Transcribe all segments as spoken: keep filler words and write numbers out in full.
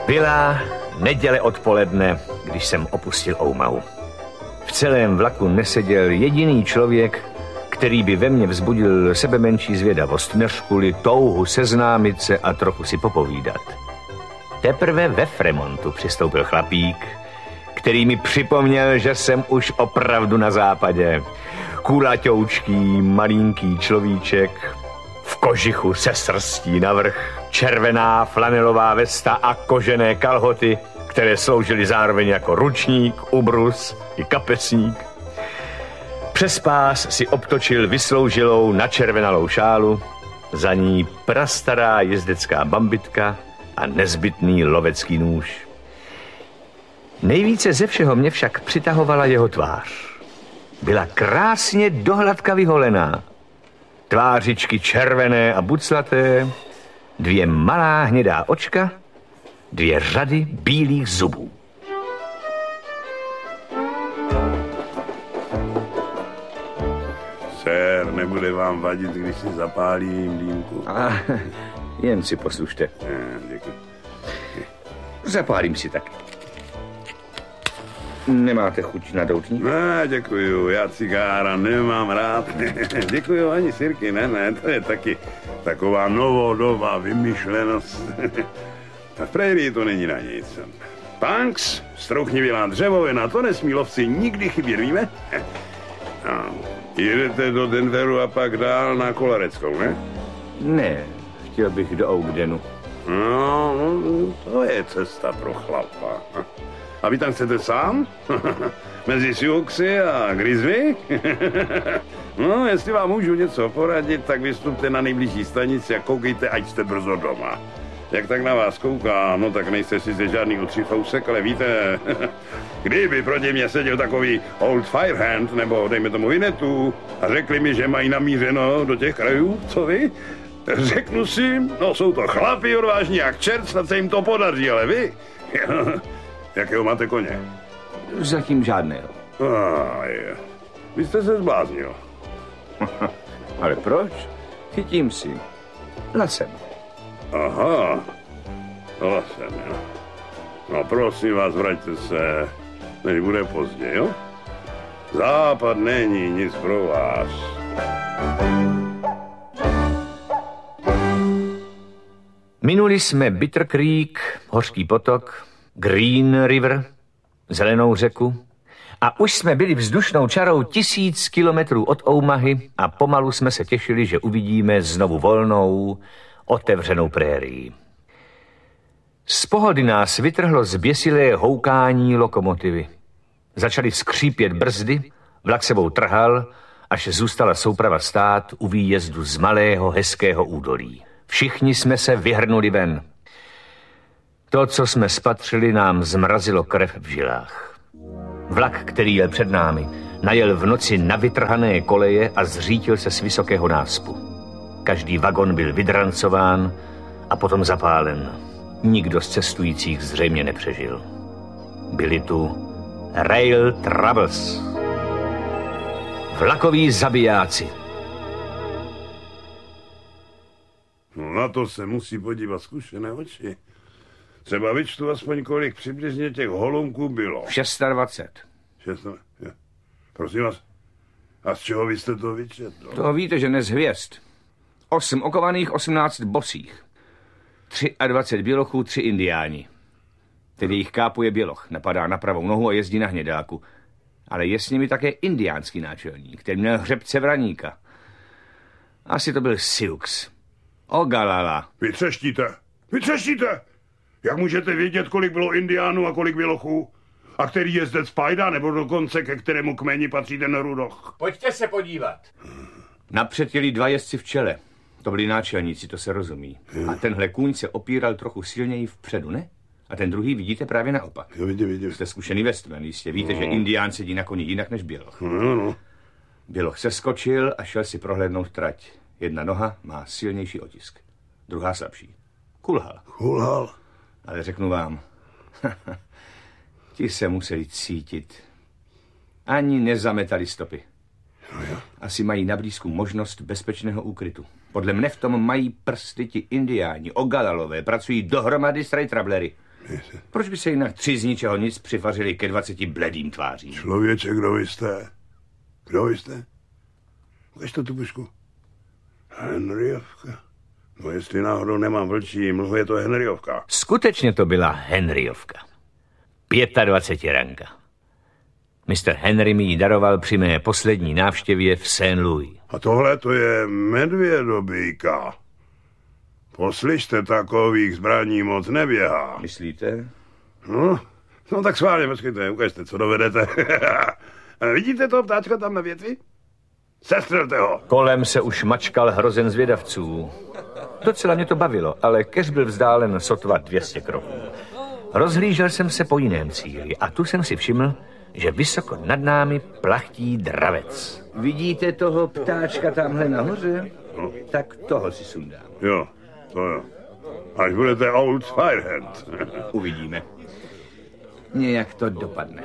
Byla neděle odpoledne, když jsem opustil Oumahu. V celém vlaku neseděl jediný člověk, který by ve mně vzbudil sebemenší zvědavost, než kvůli touhu seznámit se a trochu si popovídat. Teprve ve Fremontu přistoupil chlapík, který mi připomněl, že jsem už opravdu na západě. Kulaťoučký, malinký človíček, v kožichu se srstí navrch, červená flanelová vesta a kožené kalhoty, které sloužily zároveň jako ručník, ubrus i kapesník. Přes pás si obtočil vysloužilou načervenalou šálu, za ní prastará jezdecká bambitka a nezbytný lovecký nůž. Nejvíce ze všeho mě však přitahovala jeho tvář. Byla krásně dohladka vyholená. Tvářičky červené a buclaté, dvě malá hnědá očka, dvě řady bílých zubů. Sér, nebude vám vadit, když si zapálím dýmku? A jen si poslušte. Děkuji. Zapálím si taky. Nemáte chuť na doutník? Ne, děkuju, já cigára nemám rád. Děkuju ani sirky, ne, ne, to je taky taková novodobá vymyšlenost. A v prérii to není na nic. Punks, strouchnivělá dřevovina, to nesmí lovci nikdy chybět, víme? No, jedete do Denveru a pak dál na Kolareckou, ne? Ne, chtěl bych do Oudenu. No, no, to je cesta pro chlapa. A vy tam chcete sám? Mezi Sioux a Grizzly? No, jestli vám můžu něco poradit, tak vystupte na nejbližší stanici a koukejte, ať jste brzo doma. Jak tak na vás kouká, no tak nejste sice žádný utřifousek, ale víte, kdyby proti mě seděl takový old firehand, nebo dejme tomu Vinetu, a řekli mi, že mají namířeno do těch krajů, co vy? Řeknu si, no jsou to chlapi odvážní jak čert, snad se jim to podaří, ale vy? Jakého máte koně? Zatím žádného. Ah, je. Vy jste se zbláznil. Ale proč? Chytím si. Lasem. Aha. Lasem, jo. No prosím vás, vraťte se, než bude pozdě, jo? Západ není nic pro vás. Minuli jsme Bitter Creek, Hořký potok, Green River, Zelenou řeku a už jsme byli vzdušnou čarou tisíc kilometrů od Oumahy a pomalu jsme se těšili, že uvidíme znovu volnou, otevřenou prérii. Z pohody nás vytrhlo zběsilé houkání lokomotivy. Začaly skřípět brzdy, vlak sebou trhal, až zůstala souprava stát u výjezdu z malého hezkého údolí. Všichni jsme se vyhrnuli ven. To, co jsme spatřili, nám zmrazilo krev v žilách. Vlak, který jel před námi, najel v noci na vytrhané koleje a zřítil se z vysokého náspu. Každý vagon byl vydrancován a potom zapálen. Nikdo z cestujících zřejmě nepřežil. Byli tu Rail Troubles. Vlakoví zabijáci. No na to se musí podívat zkušené oči. Třeba vyčtu aspoň, kolik přibližně těch holunků bylo. dvacet šest. Šest, je. Prosím vás, a z čeho vy jste to vyčetl? To víte, že ne z hvězd. Osm okovaných, osmnáct bosých. dvacet tři bělochů, tři indiáni. Tedy jich kápuje běloch, napadá na pravou nohu a jezdí na hnědáku. Ale je s nimi také indiánský náčelník, který měl hřebce vraníka. Asi to byl Sioux. Ogalala. Vy třeštíte, vy třeštíte! Jak můžete vědět, kolik bylo indiánů a kolik bělochů? A který jezdec pajda, nebo dokonce ke kterému kmeni patří ten rudoch? Pojďte se podívat. Napřed jeli dva jezdci v čele. To byli náčelníci, to se rozumí. A tenhle kůň se opíral trochu silněji vpředu, ne? A ten druhý vidíte právě naopak. Jo, vidím, vidím. Jste zkušený westman, jistě. Víte, no. Že indián sedí na koni jinak než běloch. No, no. Běloch se skočil a šel si prohlédnout trať. Jedna noha má silnější otisk, druhá slabší. Kulhal. Kulhal. Ale řeknu vám, ti se museli cítit. Ani nezametali stopy. No, jo. Asi mají na blízku možnost bezpečného úkrytu. Podle mne v tom mají prsty ti indiáni, ogalalové, pracují dohromady s trajtrablery. Proč by se jinak tři z ničeho nic přivařili ke dvaceti bledým tvářím? Člověče, kdo vy jste? Kdo vy jste? Ukažte tu pušku. Henryovka. No jestli náhodou nemám vlčí mlhu, je to Henryovka. Skutečně to byla Henryovka. Pětadvaceti ranka. mister Henry mi ji daroval při mé poslední návštěvě v Saint Louis. A tohle to je medvědobíka. Poslyšte, takových zbraní moc neběhá. Myslíte? No, no tak schválně, počkejte, ukažte, co dovedete. Vidíte toho ptáčka tam na větvi? Sestřelte ho. Kolem se už mačkal hrozen zvědavců. Docela mě to bavilo, ale keř byl vzdálen sotva dvě stě kroků. Rozhlížel jsem se po jiném cíli a tu jsem si všiml, že vysoko nad námi plachtí dravec. Vidíte toho ptáčka tamhle nahoře? No. Tak toho si sundám. Jo, to jo. Až budete Old Firehand. Uvidíme. Nějak to dopadne.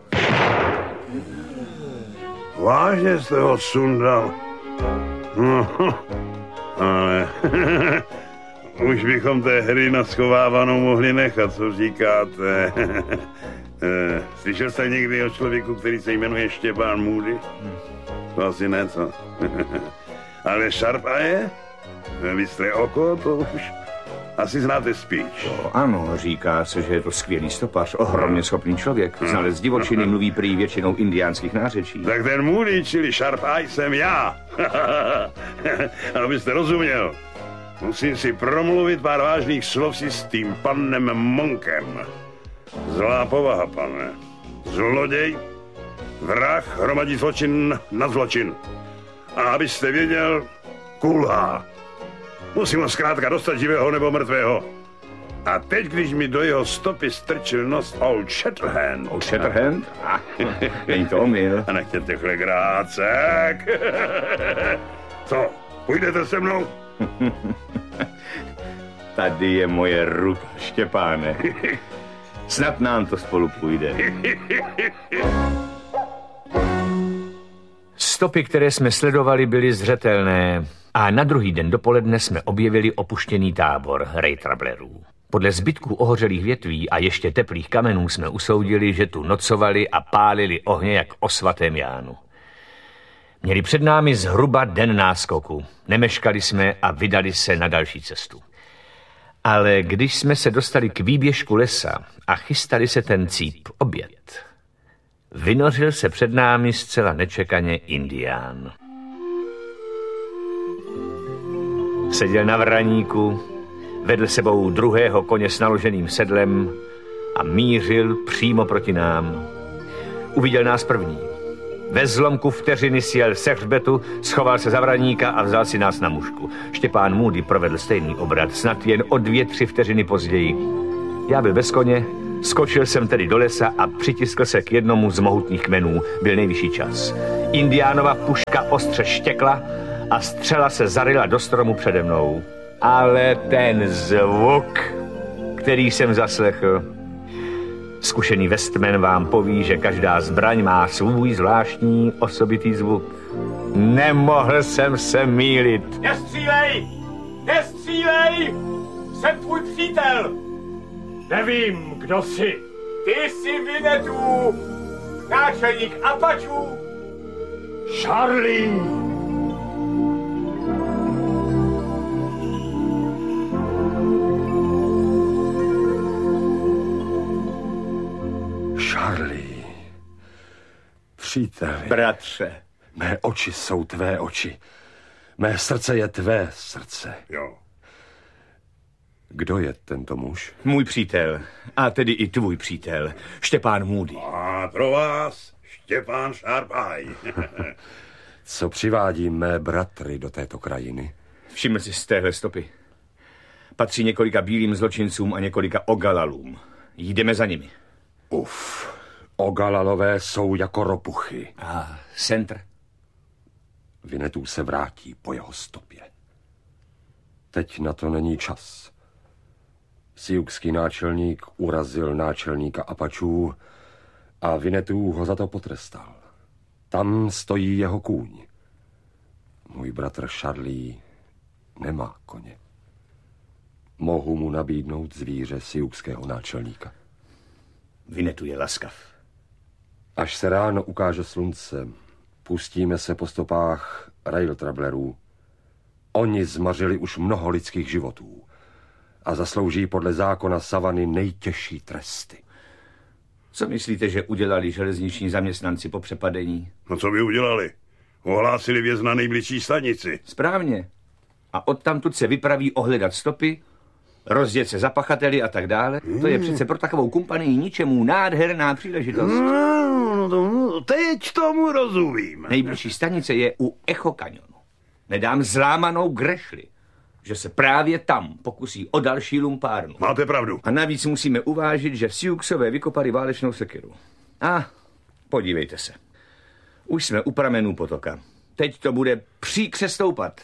Vážně jste ho sundal? No, ale už bychom té hry na schovávanou mohli nechat, co říkáte. Slyšel jste někdy o člověku, který se jmenuje Štěpán Moody? To asi ne, co? Ale Sharp Eye? Bystré oko, to už asi znáte spíš. To ano, říká se, že je to skvělý stopař, ohromně schopný člověk. Znalec divočiny, mluví prý většinou indiánských nářečí. Tak ten Moody, čili Sharp Eye, jsem já. Abyste rozuměl, musím si promluvit pár vážných slov si s tím panem Monkem. Zlá povaha, pane. Zloděj, vrah, hromadí zločin na zločin. A abyste věděl, kulhá. Musím ho zkrátka dostat živého nebo mrtvého. A teď, když mi do jeho stopy strčil nos Old Shatterhand. Old Shatterhand? Není to omyl. A nechtěte chlegrácek. Co, půjdete se mnou? Tady je moje ruka, Štěpáne. Snad nám to spolu půjde. Stopy, které jsme sledovali, byly zřetelné a na druhý den dopoledne jsme objevili opuštěný tábor rejtrablerů. Podle zbytků ohořelých větví a ještě teplých kamenů jsme usoudili, že tu nocovali a pálili ohně jak o svatém Jánu. Měli před námi zhruba den náskoku. Nemeškali jsme a vydali se na další cestu. Ale když jsme se dostali k výběžku lesa a chystali se ten cíp oběd, vynořil se před námi zcela nečekaně indián. Seděl na vraníku, vedl sebou druhého koně s naloženým sedlem a mířil přímo proti nám. Uviděl nás první. Ve zlomku vteřiny sjel se hřbetu, schoval se za vraníka a vzal si nás na mužku. Štěpán Moody provedl stejný obrat, snad jen o dvě, tři vteřiny později. Já byl bez koně, skočil jsem tedy do lesa a přitiskl se k jednomu z mohutných kmenů. Byl nejvyšší čas. Indiánova puška ostře štěkla a střela se zaryla do stromu přede mnou. Ale ten zvuk, který jsem zaslechl... Zkušený Westman vám poví, že každá zbraň má svůj zvláštní osobitý zvuk. Nemohl jsem se mýlit. Nestřílej! Nestřílej! Jsem tvůj přítel! Nevím, kdo jsi. Ty jsi Winnetou, náčelník Apačů. Charlie! Charlie, příteli. Bratře. Mé oči jsou tvé oči. Mé srdce je tvé srdce. Jo. Kdo je tento muž? Můj přítel, a tedy i tvůj přítel, Štěpán Moody. A pro vás Štěpán Sharp Eye. Co přivádí mé bratry do této krajiny? Všiml jsi z téhle stopy. Patří několika bílým zločincům a několika ogalalům. Jdeme za nimi. Uf, ogalalové jsou jako ropuchy. A centr? Winnetou se vrátí po jeho stopě. Teď na to není čas. Siouxský náčelník urazil náčelníka Apačů a Winnetou ho za to potrestal. Tam stojí jeho kůň. Můj bratr Charlie nemá koně. Mohu mu nabídnout zvíře siukského náčelníka. Vinetu je laskav. Až se ráno ukáže slunce, pustíme se po stopách rail travelerů. Oni zmařili už mnoho lidských životů a zaslouží podle zákona savany nejtěžší tresty. Co myslíte, že udělali železniční zaměstnanci po přepadení? No co by udělali? Ohlásili věz na nejbližší stanici. Správně. A odtamtud se vypraví ohledat stopy, rozjet se za pachateli a tak dále. Hmm. To je přece pro takovou kumpanii ničemu nádherná příležitost. No, no, no, teď tomu rozumím. Nejbližší stanice je u Echo Kanionu. Nedám zlámanou grešli, že se právě tam pokusí o další lumpárnu. Máte pravdu. A navíc musíme uvážit, že v Siuxové vykopali válečnou sekeru. A podívejte se. Už jsme u pramenů potoka. Teď to bude příkře stoupat.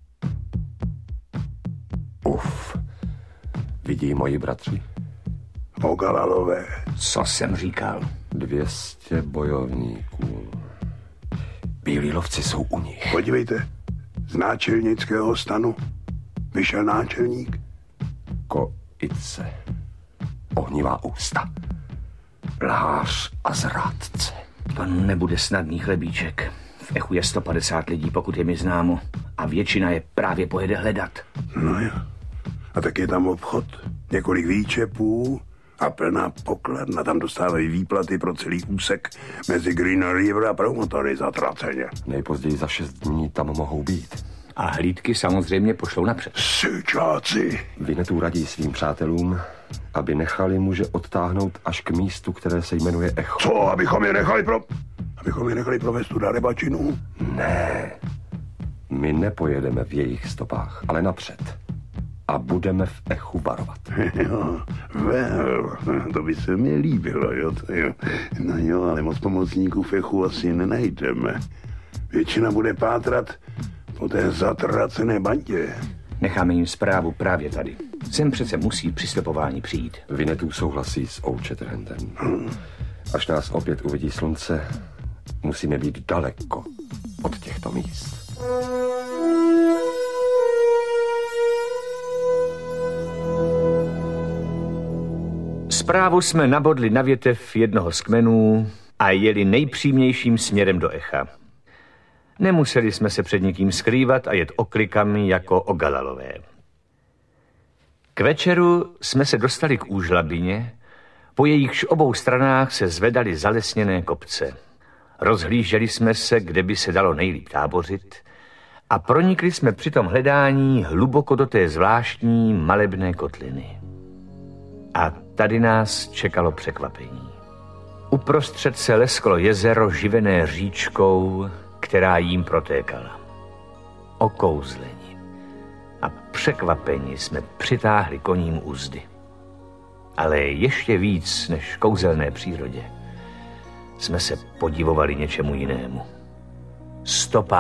Uf. Vidí moji bratři? Ogalalové. Co jsem říkal? Dvě stě bojovníků. Bílí lovci jsou u nich. Podívejte, z náčelnického stanu vyšel náčelník. Koice. Ohnivá ústa. Lhář a zrádce. To nebude snadný chlebíček. V Echu je sto padesát lidí, pokud je mi známo. A většina je právě pojede hledat. No jo. A tak je tam obchod, několik výčepů a plná pokladna. Tam dostávají výplaty pro celý úsek mezi Green River a promotory zatraceně. Nejpozději za šest dní tam mohou být. A hlídky samozřejmě pošlou napřed. Syčáci. Vinetu radí svým přátelům, aby nechali muže odtáhnout až k místu, které se jmenuje Echo. Co, abychom je nechali pro... Abychom je nechali provést tu darebačinu? Ne. My nepojedeme v jejich stopách, ale napřed. A budeme v Echu varovat. Jo, well, to by se mi líbilo, jo, to jo. No jo, ale moc pomocníků v Echu asi nenajdeme. Většina bude pátrat po té zatracené bandě. Necháme jim zprávu právě tady. Sem přece musí při stopování přijít. Vinetu souhlasí s Ouchetrentem. Hmm. Až nás opět uvidí slunce, musíme být daleko od těchto míst. Zprávu jsme nabodli na větev jednoho z kmenů a jeli nejpřímějším směrem do Echa. Nemuseli jsme se před nikým skrývat a jet oklikami jako Ogalalové. K večeru jsme se dostali k úžlabině, po jejichž obou stranách se zvedaly zalesněné kopce. Rozhlíželi jsme se, kde by se dalo nejlíp tábořit a pronikli jsme při tom hledání hluboko do té zvláštní malebné kotliny. A tady nás čekalo překvapení. Uprostřed se lesklo jezero živené říčkou, která jím protékala. Okouzleni a překvapeni jsme přitáhli koním uzdy. Ale ještě víc než kouzelné přírodě jsme se podivovali něčemu jinému. Stopa